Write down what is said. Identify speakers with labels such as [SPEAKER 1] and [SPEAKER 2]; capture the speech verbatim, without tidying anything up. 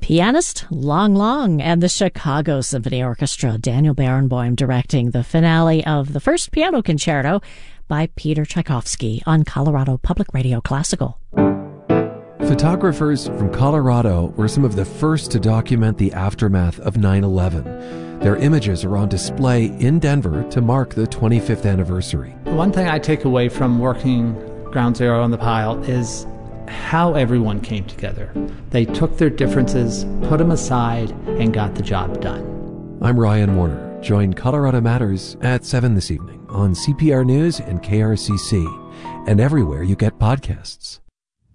[SPEAKER 1] pianist Long Long, and the Chicago Symphony Orchestra, Daniel Barenboim, directing the finale of the first piano concerto by Peter Tchaikovsky on Colorado Public Radio Classical.
[SPEAKER 2] Photographers from Colorado were some of the first to document the aftermath of nine eleven. Their images are on display in Denver to mark the twenty-fifth anniversary.
[SPEAKER 3] One thing I take away from working Ground Zero on the Pile is how everyone came together. They took their differences, put them aside, and got the job done.
[SPEAKER 2] I'm Ryan Warner. Join Colorado Matters at seven this evening on C P R News and K R C C, and everywhere you get podcasts.